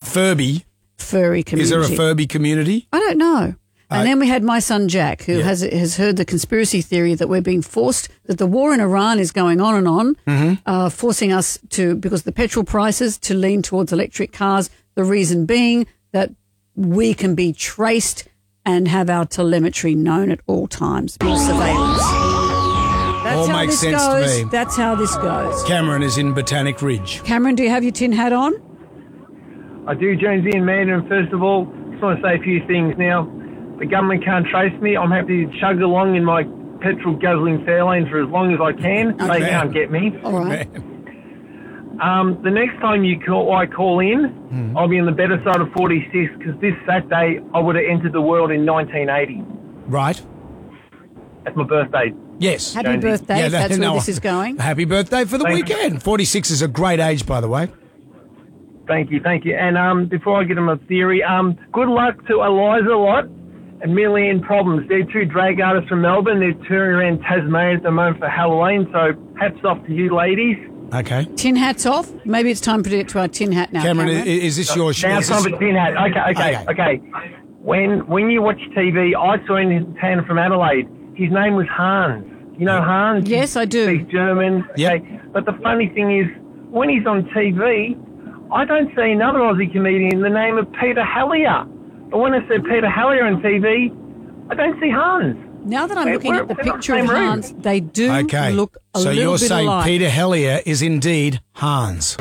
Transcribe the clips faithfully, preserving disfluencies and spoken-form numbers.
Furby. Furry community. Is there a Furby community? I don't know. And Uh, then we had my son Jack, who yeah. has has heard the conspiracy theory that we're being forced, that the war in Iran is going on and on, Mm-hmm. uh, forcing us to, because the petrol prices, to lean towards electric cars. The reason being that we can be traced and have our telemetry known at all times, more surveillance. That's All how makes this sense to goes. me. That's how this goes. Cameron is in Botanic Ridge. Cameron, do you have your tin hat on? I do, Jonesy and Amanda, and first of all, just want to say a few things now. The government can't trace me. I'm happy to chug along in my petrol guzzling Fairlane for as long as I can. Okay. They can't get me. All right. Um, the next time you call, I call in, Hmm. I'll be on the better side of forty-six, because this Saturday I would have entered the world in nineteen eighty. Right. That's my birthday. Yes. Happy Jonesy. birthday, Yeah, if that- that's where no, this is going. Happy birthday for the Thank you. weekend. forty-six is a great age, by the way. Thank you, thank you. And um, before I get into my theory, um, good luck to Eliza Lott and Million Problems. They're two drag artists from Melbourne. They're touring around Tasmania at the moment for Halloween, so hats off to you ladies. Okay. Tin hats off. Maybe it's time to get to our tin hat now, Cameron, Cameron. i- is this your show? Now Is it's time this- for tin hat. Okay, okay, Okay. okay. When when you watch T V, I saw in town from Adelaide. His name was Hans. You know Hans? Yes, I do. He speaks German. Yep. Okay. But the funny thing is, when he's on T V, I don't see another Aussie comedian, the name of Peter Hallier. But when I see Peter Hallier on T V, I don't see Hans. Now that I'm We're- looking at the we're not picture in of the same room. Hans, they do Okay. look a so little you're bit saying alike. Peter Hellier is indeed Hans.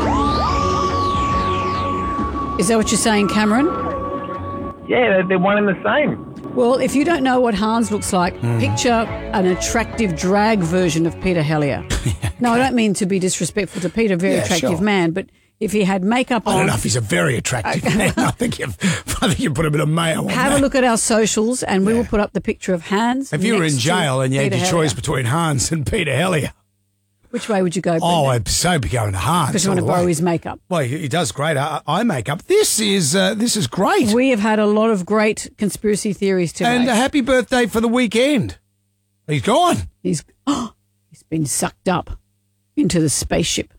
Is that what you're saying, Cameron? Yeah, they're, they're one and the same. Well, if you don't know what Hans looks like, Hmm. picture an attractive drag version of Peter Hellier. No, I don't mean to be disrespectful to Peter, very Yeah, attractive sure. man, but if he had makeup I on, don't know if he's a very attractive man. I think you've, I think you put a bit of mayo on have that. a look at our socials and we will put up the picture of Hans. If you were in next to jail and you had Peter your Hellier. choice between Hans and Peter Hellier, Which way would you go, oh, Brendan? I'd so be going to Hans. Because you all want to the borrow way. his makeup. Well, he he does great eye, eye makeup. This is uh, this is great. We have had a lot of great conspiracy theories today. And a happy birthday for the weekend. He's gone. He's oh, he's been sucked up into the spaceship.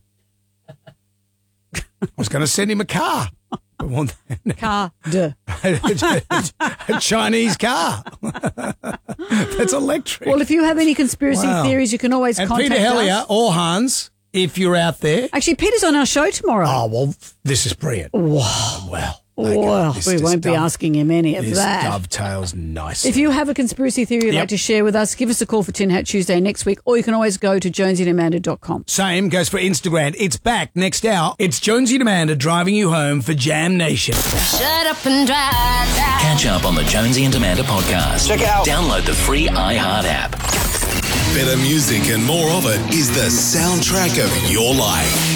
I was going to send him a car. But one- Car de. a Chinese car. That's electric. Well, if you have any conspiracy Wow. theories, you can always and contact Peter Hellier us. or Hans, if you're out there. Actually, Peter's on our show tomorrow. Oh, well, this is brilliant. Wow. Well, okay, well, this we just won't be dove- asking him any of This that. dovetails nicely. If you have a conspiracy theory you'd Yep. like to share with us, give us a call for Tin Hat Tuesday next week, or you can always go to jonesy and amanda dot com. Same goes for Instagram. It's back next hour. It's Jonesy and Amanda driving you home for Jam Nation. Shut up and drive. Catch up on the Jonesy and Amanda podcast. Check it out. Download the free iHeart app. Better music and more of it is the soundtrack of your life.